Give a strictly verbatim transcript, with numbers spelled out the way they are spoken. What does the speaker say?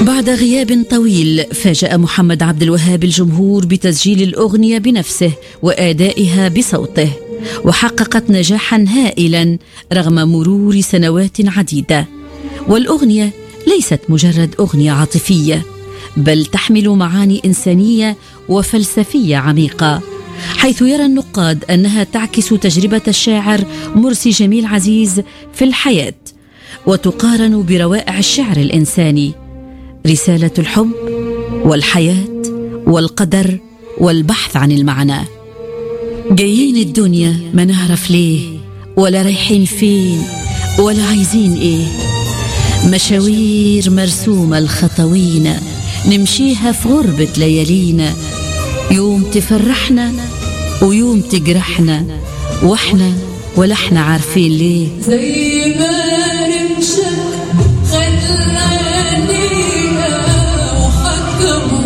بعد غياب طويل فاجأ محمد عبد الوهاب الجمهور بتسجيل الأغنية بنفسه وآدائها بصوته، وحققت نجاحا هائلا رغم مرور سنوات عديدة. والأغنية ليست مجرد أغنية عاطفية، بل تحمل معاني إنسانية وفلسفية عميقة، حيث يرى النقاد أنها تعكس تجربة الشاعر مرسي جميل عزيز في الحياة، وتقارن بروائع الشعر الإنساني. رسالة الحب والحياة والقدر والبحث عن المعنى. جايين الدنيا ما نعرف ليه، ولا رايحين فين، ولا عايزين ايه، مشاوير مرسومة الخطوينا نمشيها في غربة ليالينا، يوم تفرحنا ويوم تجرحنا، واحنا ولا احنا عارفين ليه. زي ما نمشي